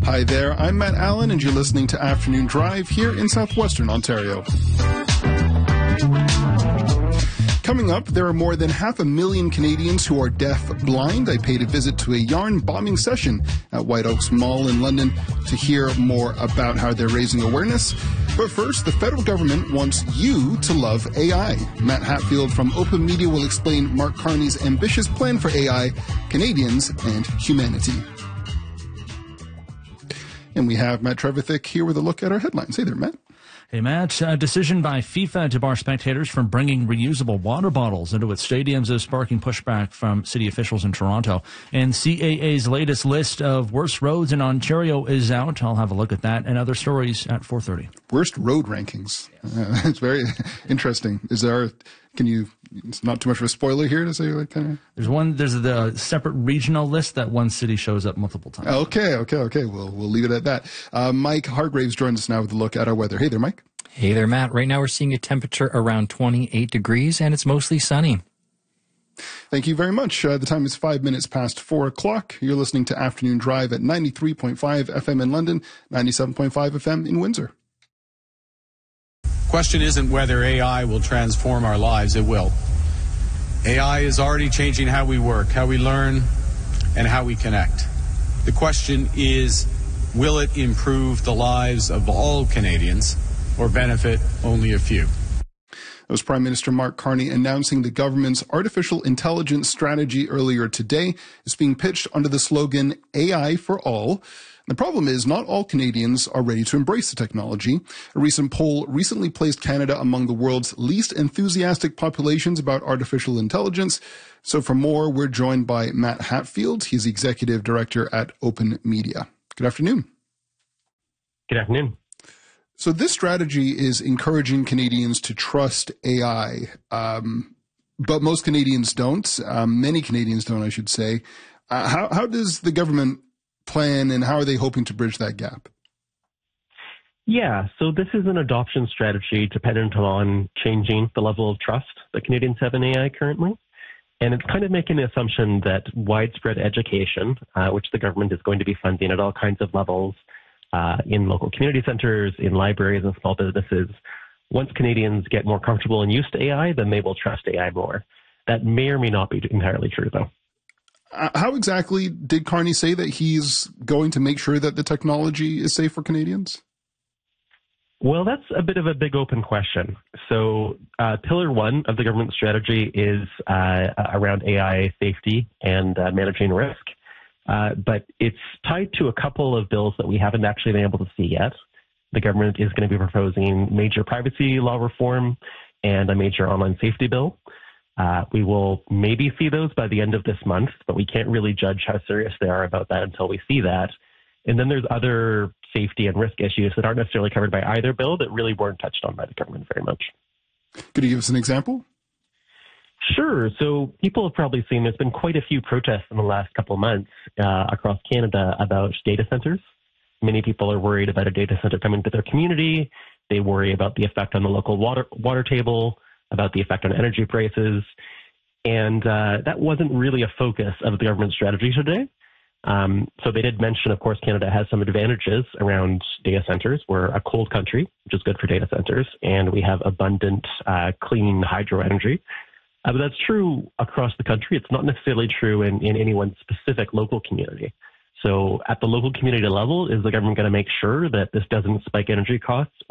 Hi there, I'm Matt Allen, and you're listening to Afternoon Drive here in southwestern Ontario. Coming up, there are more than 500,000 Canadians who are deaf-blind. I paid a visit to a yarn bombing session at White Oaks Mall in London to hear more about how they're raising awareness. But first, the federal government wants you to love AI. Matt Hatfield from Open Media will explain Mark Carney's ambitious plan for AI, Canadians, and humanity. And we have Matt Trevithick here with a look at our headlines. Hey there, Matt. Hey, Matt. A decision by FIFA to bar spectators from bringing reusable water bottles into its stadiums is sparking pushback from city officials in Toronto. And CAA's latest list of worst roads in Ontario is out. I'll have a look at that and other stories at 4:30. Worst road rankings. It's very interesting. It's not too much of a spoiler here to say like kind of. There's the separate regional list that one city shows up multiple times. Okay. We'll leave it at that. Mike Hargraves joins us now with a look at our weather. Hey there, Mike. Hey there, Matt. Right now we're seeing a temperature around 28 degrees and it's mostly sunny. Thank you very much. The time is 5 minutes past 4 o'clock. You're listening to Afternoon Drive at 93.5 FM in London, 97.5 FM in Windsor. Question isn't whether AI will transform our lives. It will. AI is already changing how we work, how we learn, and how we connect. The question is, will it improve the lives of all Canadians or benefit only a few? That was Prime Minister Mark Carney announcing the government's artificial intelligence strategy earlier today. It's being pitched under the slogan AI for All. The problem is not all Canadians are ready to embrace the technology. A recent poll recently placed Canada among the world's least enthusiastic populations about artificial intelligence. So for more, we're joined by Matt Hatfield. He's the Executive Director at Open Media. Good afternoon. Good afternoon. So this strategy is encouraging Canadians to trust AI, but most Canadians don't. Many Canadians don't, I should say. How does the government plan, and how are they hoping to bridge that gap? Yeah, so this is an adoption strategy dependent on changing the level of trust that Canadians have in AI currently. And it's kind of making the assumption that widespread education, which the government is going to be funding at all kinds of levels, in local community centers, in libraries and small businesses, once Canadians get more comfortable and used to AI, then they will trust AI more. That may or may not be entirely true, though. How exactly did Carney say that he's going to make sure that the technology is safe for Canadians? Well, that's a bit of a big open question. So Pillar 1 of the government strategy is around AI safety and managing risk. But it's tied to a couple of bills that we haven't actually been able to see yet. The government is going to be proposing major privacy law reform and a major online safety bill. We will maybe see those by the end of this month, but we can't really judge how serious they are about that until we see that. And then there's other safety and risk issues that aren't necessarily covered by either bill that really weren't touched on by the government very much. Could you give us an example? Sure. So people have probably seen there's been quite a few protests in the last couple of months across Canada about data centers. Many people are worried about a data center coming to their community. They worry about the effect on the local water table, about the effect on energy prices. And that wasn't really a focus of the government strategy today. So they did mention, of course, Canada has some advantages around data centers. We're a cold country, which is good for data centers, and we have abundant, clean hydro energy. But that's true across the country. It's not necessarily true in any one specific local community. So at the local community level, is the government going to make sure that this doesn't spike energy costs